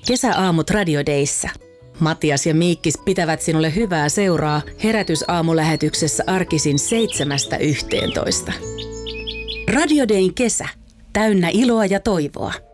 Kesäaamut Radio Dayssä. Matias ja Miikkis pitävät sinulle hyvää seuraa Herätysaamulähetyksessä arkisin 7–11. Radio Dayn kesä. Täynnä iloa ja toivoa.